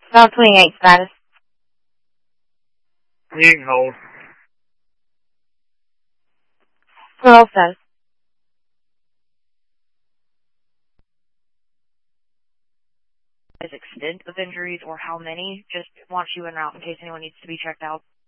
About 28 status. You can hold. Parole status. Extent of injuries or how many, just want you in and out in case anyone needs to be checked out.